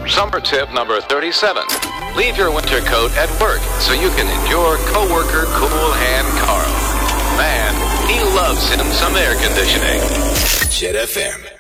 Summer tip number 37. Leave your winter coat at work so you can endure coworker Cool Hand Carl. Man, he loves him some air conditioning. Jet FM.